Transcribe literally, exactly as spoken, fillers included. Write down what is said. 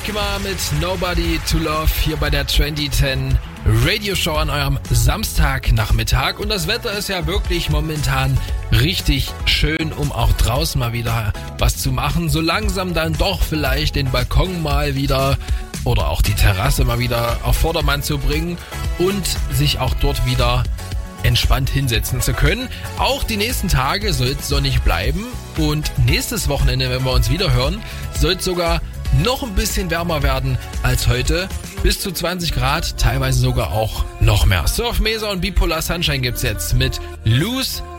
Enigma mit Nobody to Love hier bei der zwanzig zehn Radio Show an eurem Samstagnachmittag. Und das Wetter ist ja wirklich momentan richtig schön, um auch draußen mal wieder was zu machen. So langsam dann doch vielleicht den Balkon mal wieder oder auch die Terrasse mal wieder auf Vordermann zu bringen und sich auch dort wieder entspannt hinsetzen zu können. Auch die nächsten Tage soll es sonnig bleiben und nächstes Wochenende, wenn wir uns wieder hören, soll es sogar noch ein bisschen wärmer werden als heute. Bis zu zwanzig Grad, teilweise sogar auch noch mehr. Surf Mesa und Bipolar Sunshine gibt's jetzt mit Loose